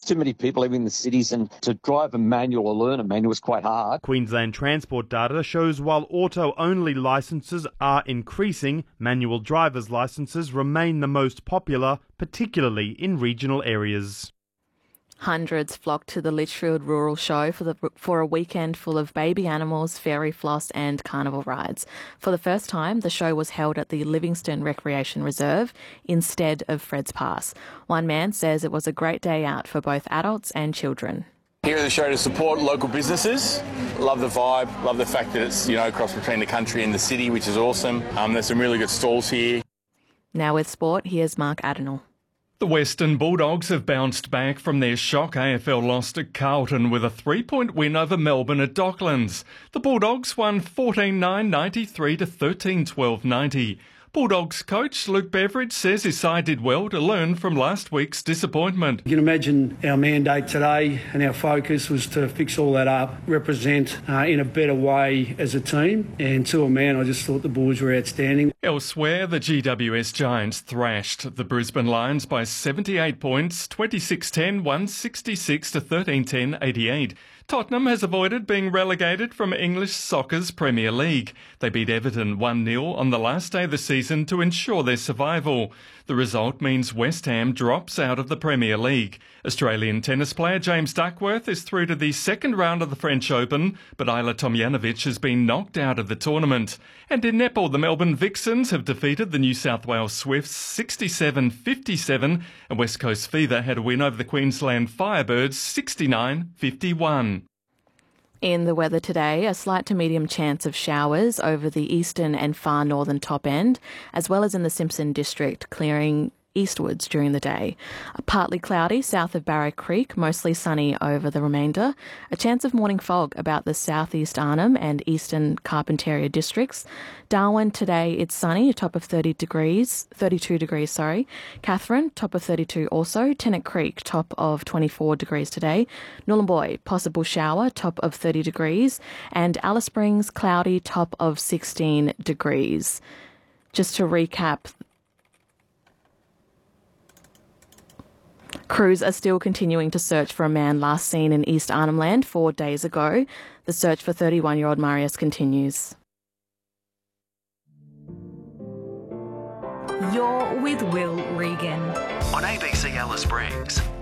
too many people living in the cities, and to drive a manual or learn a manual is quite hard. Queensland Transport data shows while auto-only licences are increasing, manual driver's licences remain the most popular, particularly in regional areas. Hundreds flocked to the Litchfield Rural Show for a weekend full of baby animals, fairy floss and carnival rides. For the first time, the show was held at the Livingston Recreation Reserve instead of Fred's Pass. One man says it was a great day out for both adults and children. Here at the show to support local businesses. Love the vibe, love the fact that it's, across between the country and the city, which is awesome. There's some really good stalls here. Now with sport, here's Mark Adenall. The Western Bulldogs have bounced back from their shock AFL loss to Carlton with a 3-point win over Melbourne at Docklands. The Bulldogs won 14-9-93 to 13-12-90. Bulldogs coach Luke Beveridge says his side did well to learn from last week's disappointment. You can imagine our mandate today and our focus was to fix all that up, represent in a better way as a team, and to a man I just thought the Bulls were outstanding. Elsewhere, the GWS Giants thrashed the Brisbane Lions by 78 points, 26-10, 166 to 13-10, 88. Tottenham has avoided being relegated from English soccer's Premier League. They beat Everton 1-0 on the last day of the season to ensure their survival. The result means West Ham drops out of the Premier League. Australian tennis player James Duckworth is through to the second round of the French Open, but Ajla Tomljanovic has been knocked out of the tournament. And in netball, the Melbourne Vixens have defeated the New South Wales Swifts 67-57, and West Coast Fever had a win over the Queensland Firebirds 69-51. In the weather today, a slight to medium chance of showers over the eastern and far northern top end, as well as in the Simpson district, clearing eastwards during the day. Partly cloudy south of Barrow Creek, mostly sunny over the remainder. A chance of morning fog about the southeast Arnhem and eastern Carpentaria districts. Darwin today it's sunny, a top of 32 degrees. Katherine, top of 32 also. Tennant Creek, top of 24 degrees today. Nhulunbuy, possible shower, top of 30 degrees. And Alice Springs, cloudy, top of 16 degrees. Just to recap, crews are still continuing to search for a man last seen in East Arnhem Land 4 days ago. The search for 31-year-old Marius continues. You're with Will Regan on ABC Alice Springs.